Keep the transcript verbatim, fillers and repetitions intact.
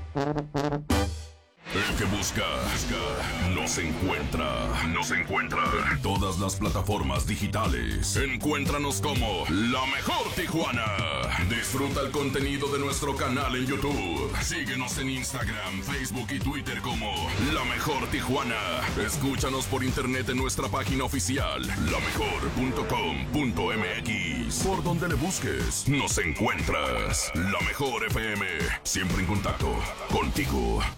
El que busca, busca, nos encuentra, nos encuentra en todas las plataformas digitales. Encuéntranos como La Mejor Tijuana. Disfruta el contenido de nuestro canal en YouTube. Síguenos en Instagram, Facebook y Twitter como La Mejor Tijuana. Escúchanos por internet en nuestra página oficial, la mejor punto com punto m x. Por donde le busques, nos encuentras. La Mejor F M, siempre en contacto contigo.